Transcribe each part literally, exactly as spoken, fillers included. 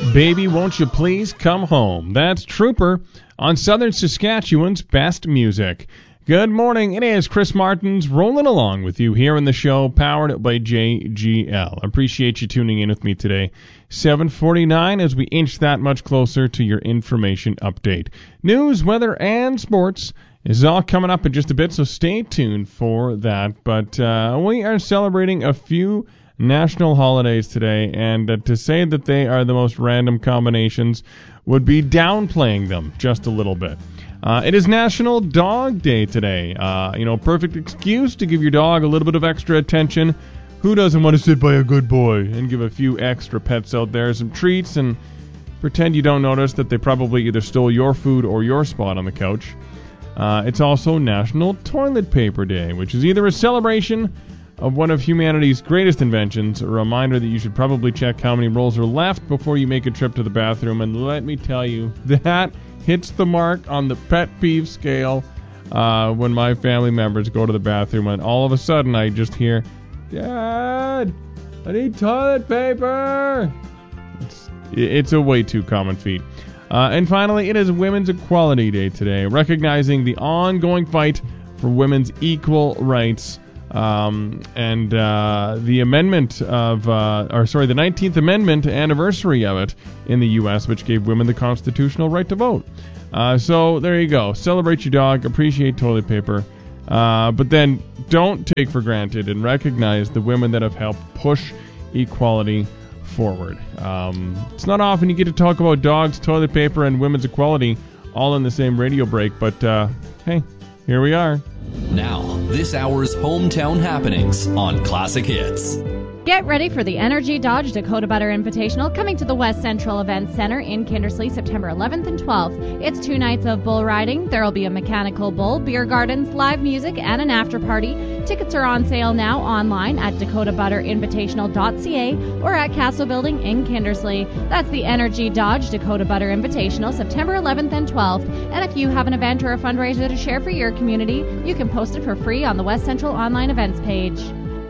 Baby, won't you please come home? That's Trooper on Southern Saskatchewan's best music. Good morning. It is Chris Martins rolling along with you here in the show, powered by J G L. Appreciate you tuning in with me today. seven forty-nine as we inch that much closer to your information update. News, weather, and sports is all coming up in just a bit, so stay tuned for that. But uh, we are celebrating a few national holidays today, and uh, to say that they are the most random combinations would be downplaying them just a little bit. Uh, it is National Dog Day today. Uh, you know, perfect excuse to give your dog a little bit of extra attention. Who doesn't want to sit by a good boy and give a few extra pets out there some treats and pretend you don't notice that they probably either stole your food or your spot on the couch? Uh, it's also National Toilet Paper Day, which is either a celebration of one of humanity's greatest inventions, a reminder that you should probably check how many rolls are left before you make a trip to the bathroom. And let me tell you, that hits the mark on the pet peeve scale uh, when my family members go to the bathroom and all of a sudden I just hear, "Dad, I need toilet paper." It's, it's a way too common feat. Uh, and finally, it is Women's Equality Day today, recognizing the ongoing fight for women's equal rights. Um, and uh, the amendment of, uh, or sorry, the nineteenth Amendment anniversary of it in the U S, which gave women the constitutional right to vote. Uh, so there you go. Celebrate your dog, appreciate toilet paper, uh, but then don't take for granted and recognize the women that have helped push equality forward. Um, it's not often you get to talk about dogs, toilet paper, and women's equality all in the same radio break, but uh, hey, here we are. Now, this hour's hometown happenings on Classic Hits. Get ready for the Energy Dodge Dakota Butter Invitational coming to the West Central Events Center in Kindersley September eleventh and twelfth. It's two nights of bull riding. There will be a mechanical bull, beer gardens, live music, and an after party. Tickets are on sale now online at dakota butter invitational dot c a or at Castle Building in Kindersley. That's the Energy Dodge Dakota Butter Invitational September eleventh and twelfth. And if you have an event or a fundraiser to share for your community, you can post it for free on the West Central online events page.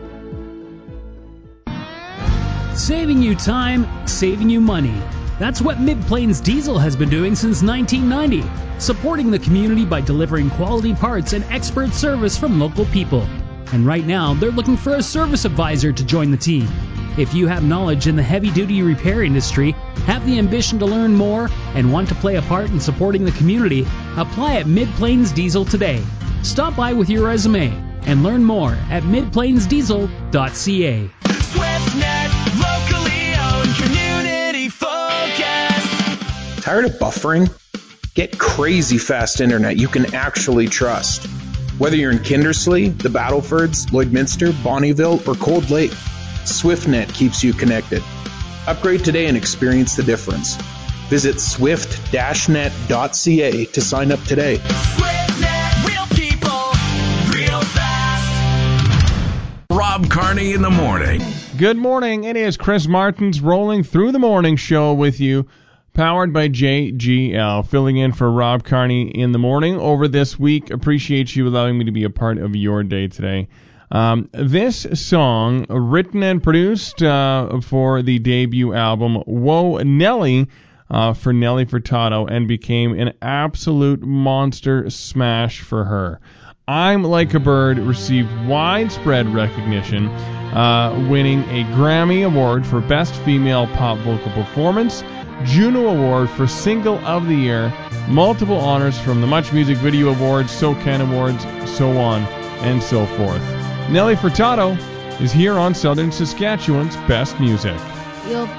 Saving you time, saving you money. That's what Mid-Plains Diesel has been doing since nineteen ninety, supporting the community by delivering quality parts and expert service from local people. And right now, they're looking for a service advisor to join the team. If you have knowledge in the heavy-duty repair industry, have the ambition to learn more, and want to play a part in supporting the community, apply at Mid-Plains Diesel today. Stop by with your resume and learn more at mid plains diesel dot c a. SwiftNet, locally owned, community focused. Tired of buffering? Get crazy fast internet you can actually trust. Whether you're in Kindersley, the Battlefords, Lloydminster, Bonnyville, or Cold Lake, SwiftNet keeps you connected. Upgrade today and experience the difference. Visit swift dash net dot c a to sign up today. SwiftNet, real people, real fast. Rob Carney in the morning. Good morning. It is Chris Martins rolling through the morning show with you, powered by J G L, filling in for Rob Carney in the morning over this week. Appreciate you allowing me to be a part of your day today. Um, this song, written and produced uh, for the debut album Whoa Nelly, uh, for Nelly Furtado, and became an absolute monster smash for her. I'm Like a Bird received widespread recognition, uh, winning a Grammy Award for Best Female Pop Vocal Performance, Juno Award for Single of the Year, multiple honors from the Much Music Video Awards, SoCan Awards, so on and so forth. Nelly Furtado is here on Southern Saskatchewan's best music. You'll